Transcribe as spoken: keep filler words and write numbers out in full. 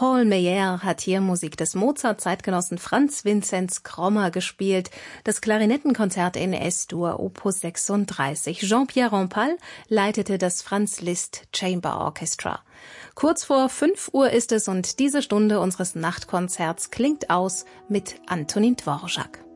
Paul Meyer hat hier Musik des Mozart-Zeitgenossen Franz Vinzenz Krommer gespielt, das Klarinettenkonzert in S-Dur Opus sechsunddreißig. Jean-Pierre Rampal leitete das Franz Liszt Chamber Orchestra. Kurz vor fünf Uhr ist es und diese Stunde unseres Nachtkonzerts klingt aus mit Antonin Dvorak.